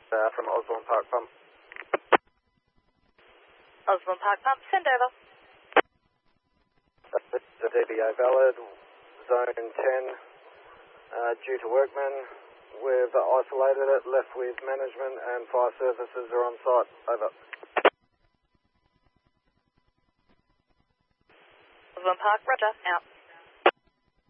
from Osborne Park Pump. Osborne Park Pump, send over. The DBA valid, zone 10, due to workmen. We've isolated it, left with management and fire services are on site. Over. Osborne Park, roger, out.